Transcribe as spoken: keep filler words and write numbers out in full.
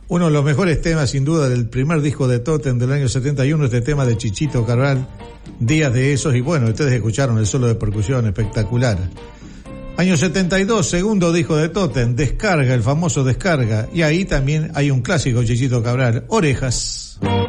Uno de los mejores temas, sin duda, del primer disco de Totem del año setenta y uno, este tema de Chichito Cabral, Días de esos, y bueno, ustedes escucharon el solo de percusión espectacular. Año setenta y dos, segundo disco de Totem, Descarga, el famoso Descarga, y ahí también hay un clásico, Chichito Cabral, Orejas.